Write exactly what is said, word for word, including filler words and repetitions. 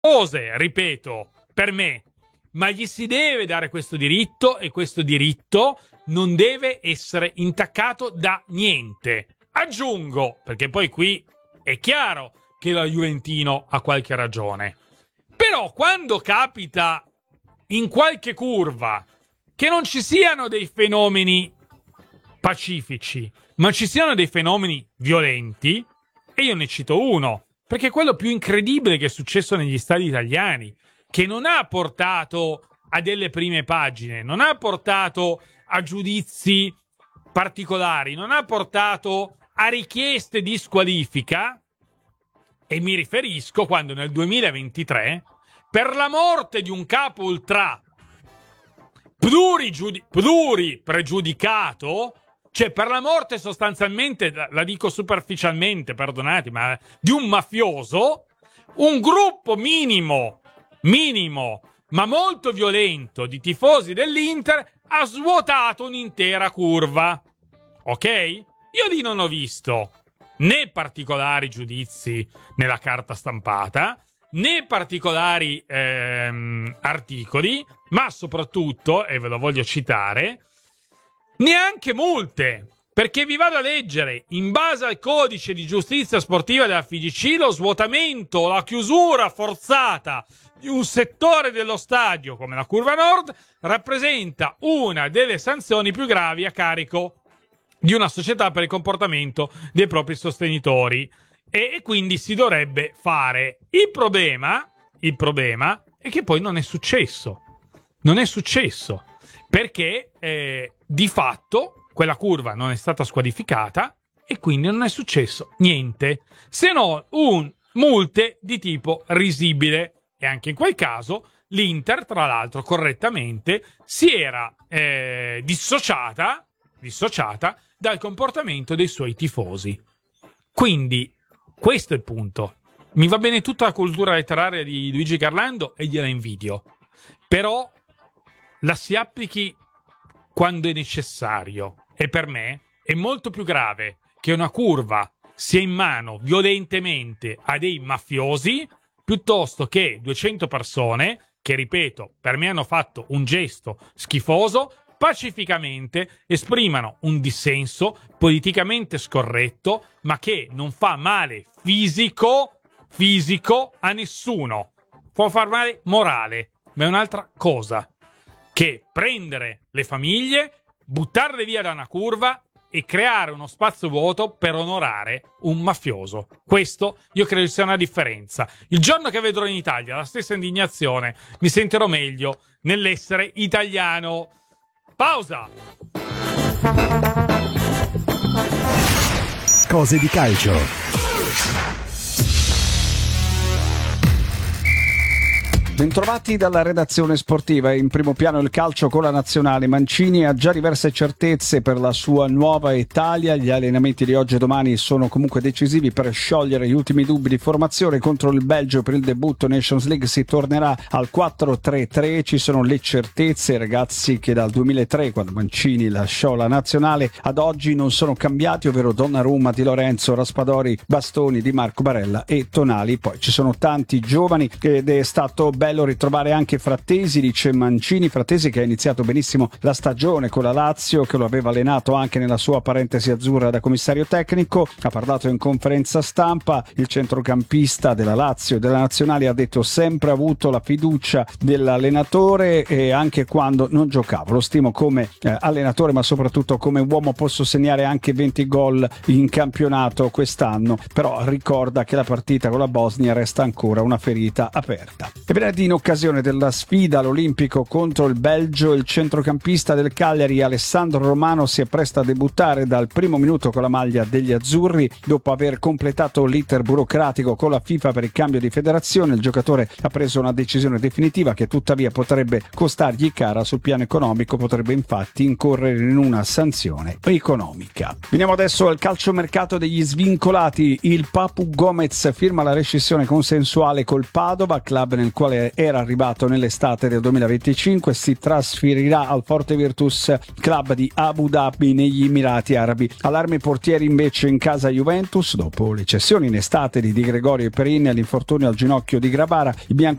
ose, ripeto, per me, ma gli si deve dare questo diritto e questo diritto non deve essere intaccato da niente. Aggiungo, perché poi qui è chiaro che la Juventino ha qualche ragione, però quando capita in qualche curva che non ci siano dei fenomeni pacifici, ma ci siano dei fenomeni violenti, e io ne cito uno, perché è quello più incredibile che è successo negli stadi italiani, che non ha portato a delle prime pagine, non ha portato a giudizi particolari, non ha portato a richieste di squalifica, e mi riferisco quando nel duemilaventitré, per la morte di un capo ultra plurigiudi- pluripregiudicato, cioè per la morte sostanzialmente, la dico superficialmente, perdonate, ma di un mafioso, un gruppo minimo, minimo, ma molto violento di tifosi dell'Inter ha svuotato un'intera curva. Ok? Io lì non ho visto né particolari giudizi nella carta stampata, né particolari ehm, articoli, ma soprattutto, e ve lo voglio citare, neanche multe, perché vi vado a leggere, in base al codice di giustizia sportiva della F I G C, lo svuotamento o la chiusura forzata di un settore dello stadio, come la curva nord, rappresenta una delle sanzioni più gravi a carico di una società per il comportamento dei propri sostenitori, e, e quindi si dovrebbe fare. Il problema, il problema è che poi non è successo, non è successo, perché eh, di fatto quella curva non è stata squalificata e quindi non è successo niente, se non un multe di tipo risibile. E anche in quel caso l'Inter, tra l'altro correttamente, si era eh, dissociata, dissociata dal comportamento dei suoi tifosi. Quindi questo è il punto. Mi va bene tutta la cultura letteraria di Luigi Garlando e gliela invidio, però la si applichi quando è necessario, e per me è molto più grave che una curva sia in mano violentemente a dei mafiosi piuttosto che duecento persone che, ripeto, per me hanno fatto un gesto schifoso, pacificamente esprimano un dissenso politicamente scorretto, ma che non fa male fisico, fisico a nessuno. Può far male morale, ma è un'altra cosa che prendere le famiglie, buttarle via da una curva e creare uno spazio vuoto per onorare un mafioso. Questo io credo sia una differenza. Il giorno che vedrò in Italia la stessa indignazione, mi sentirò meglio nell'essere italiano. Pausa! Cose di calcio. Bentrovati dalla redazione sportiva. In primo piano il calcio con la nazionale. Mancini ha già diverse certezze per la sua nuova Italia. Gli allenamenti di oggi e domani sono comunque decisivi per sciogliere gli ultimi dubbi di formazione. Contro il Belgio per il debutto Nations League si tornerà al quattro tre tre. Ci sono le certezze, ragazzi che dal duemilatré, quando Mancini lasciò la nazionale, ad oggi non sono cambiati, ovvero Donnarumma, Di Lorenzo, Raspadori, Bastoni, Di Marco, Barella e Tonali. Poi ci sono tanti giovani ed è stato bello ritrovare anche Frattesi, dice Mancini. Frattesi che ha iniziato benissimo la stagione con la Lazio, che lo aveva allenato anche nella sua parentesi azzurra da commissario tecnico. Ha parlato in conferenza stampa. Il centrocampista della Lazio e della nazionale ha detto sempre avuto la fiducia dell'allenatore, e anche quando non giocavo lo stimo come eh, allenatore, ma soprattutto come uomo. Posso segnare anche venti gol in campionato quest'anno, però ricorda che la partita con la Bosnia resta ancora una ferita aperta. E venerdì, in occasione della sfida all'Olimpico contro il Belgio, il centrocampista del Cagliari Alessandro Romano si appresta a debuttare dal primo minuto con la maglia degli azzurri. Dopo aver completato l'iter burocratico con la FIFA per il cambio di federazione, il giocatore ha preso una decisione definitiva che tuttavia potrebbe costargli cara sul piano economico. Potrebbe infatti incorrere in una sanzione economica. Veniamo adesso al calciomercato degli svincolati. Il Papu Gomez firma la rescissione consensuale col Padova, club nel quale eh, era arrivato nell'estate del duemilaventicinque, si trasferirà al Forte Virtus Club di Abu Dhabi negli Emirati Arabi. Allarme portieri invece in casa Juventus, dopo le cessioni in estate di Di Gregorio e Perin e l'infortunio al ginocchio di Grabara, i bianco